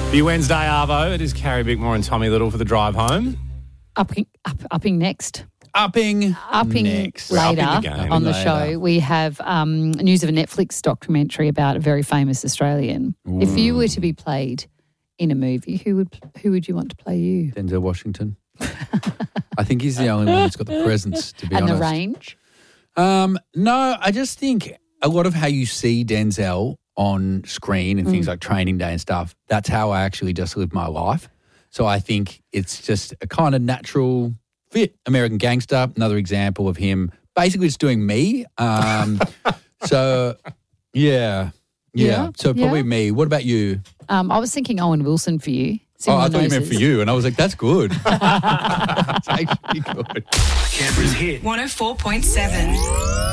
The Wednesday Arvo. It is Carrie Bickmore and Tommy Little for the drive home. Upping next. Upping next. We're Later upping the game. on the show, we have news of a Netflix documentary about a very famous Australian. Ooh. If you were to be played in a movie, who would you want to play you? Denzel Washington. I think he's the only one that's got the presence, to be honest. And the range? No, I just think a lot of how you see Denzel on screen and things like Training Day and stuff, that's how I actually just live my life. So I think it's just a kind of natural fit. American Gangster, another example of him basically just doing me. So, yeah. So probably me. What about you? I was thinking Owen Wilson for you. I thought you meant for you, and I was like, that's good. That's actually good. Canberra's hit 104.7.